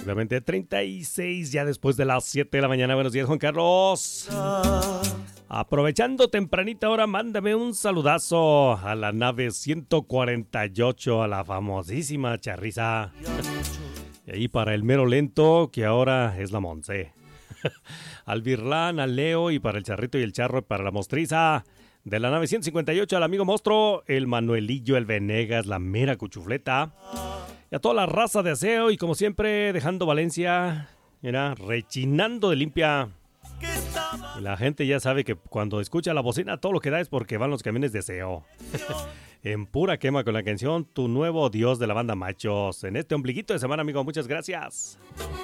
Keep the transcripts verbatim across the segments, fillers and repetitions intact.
Exactamente, treinta y seis ya después de las siete de la mañana. Buenos días, Juan Carlos. Aprovechando tempranita hora, mándame un saludazo a la nave ciento cuarenta y ocho, a la famosísima Charriza. Y ahí para el mero lento, que ahora es la Monse. Al Virlán, al Leo, y para el Charrito y el Charro, para la Mostriza. De la nave ciento cincuenta y ocho al amigo Monstruo, el Manuelillo, el Venegas, la mera Cuchufleta. Y a toda la raza de aseo, y como siempre, dejando Valencia, mira, rechinando de limpia. Y la gente ya sabe que cuando escucha la bocina, todo lo que da es porque van los camiones de aseo. En pura quema con la canción Tu Nuevo Dios de la banda Machos. En este ombliguito de semana, amigo, muchas gracias.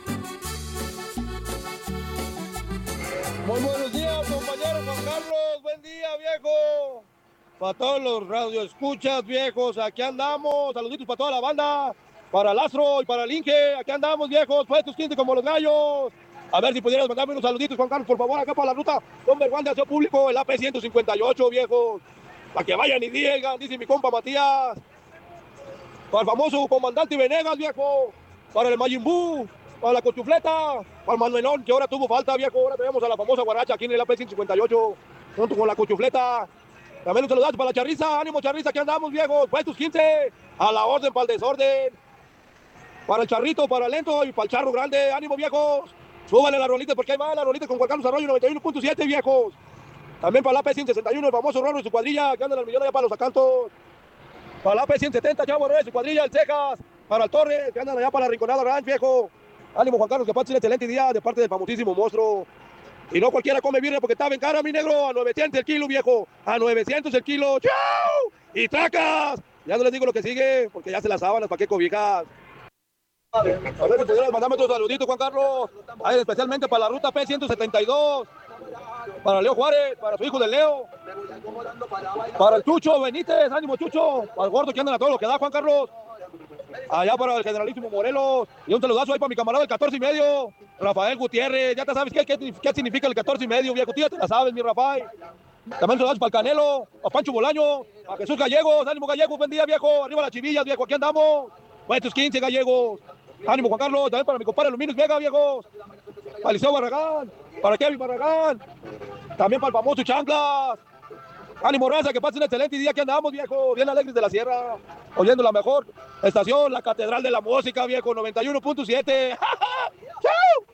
Muy buenos días, compañeros. Juan Carlos, buen día, viejo. Para todos los radioescuchas, viejos, aquí andamos. Saluditos para toda la banda. Para Lastro y para el Inge, aquí andamos, viejos. Puestos quince como los gallos. A ver si pudieras mandarme unos saluditos, Juan Carlos, por favor, acá para la ruta Number One de Aseo Público, el A P ciento cincuenta y ocho, viejos. Para que vayan y digan, dice mi compa Matías. Para el famoso comandante Venegas, viejo. Para el Majin Buu. Para la Cuchufleta, para el Manuelón, que ahora tuvo falta, viejo. Ahora tenemos a la famosa Guaracha aquí en el A P ciento cincuenta y ocho, junto con la Cuchufleta. También un saludazo para la Charriza. Ánimo, Charriza, que andamos, viejos. Puestos quince, a la orden, para el desorden. Para el Charrito, para el Lento y para el Charro Grande. Ánimo, viejos. Súbale la rolita, porque hay más la rolita con Juan Carlos Arroyo, noventa y uno punto siete, viejos. También para el A P ciento sesenta y uno, el famoso Rorro y su cuadrilla, que andan al millón allá para los acantos. Para el A P ciento setenta, Chavo Reyes y su cuadrilla, el Cejas. Para el Torres, que andan allá para la Rinconada Ranch, viejo. Ánimo, Juan Carlos, que pases un excelente día de parte del famosísimo Monstruo. Y no cualquiera come birria porque está bien cara, mi negro. A novecientos el kilo, viejo. A novecientos el kilo. ¡Chau! Y tracas. Ya no les digo lo que sigue, porque ya se las sábanas, ¿para qué cobijas? A ver si pudieras mandarme otro saludito, Juan Carlos. Ahí, especialmente para la ruta P ciento setenta y dos. Para Leo Juárez, para su hijo de Leo. Para el Chucho Benítez, ánimo, Chucho. Para el gordo que andan a todo lo que da, Juan Carlos. Allá para el generalísimo Morelos. Y un saludazo ahí para mi camarada el catorce y medio, Rafael Gutiérrez. Ya te sabes qué, qué, qué significa el catorce y medio, viejo. Tú ya te la sabes, mi Rafael. También saludazo para el Canelo, a Pancho Bolaño, a Jesús Gallegos. Ánimo, Gallegos, buen día, viejo. Arriba las chivillas, viejo. Aquí andamos. Puestos quince, Gallegos. Ánimo, Juan Carlos. También para mi compadre Luminus Vega, viejos. Para Liceo Barragán. Para Kevin Barragán. También para el famoso Chanclas. Ánimo, raza, que pasen un excelente día. Aquí andamos, viejo, bien alegres de la sierra, oyendo la mejor estación, la Catedral de la Música, viejo, noventa y uno punto siete. ¡Chau!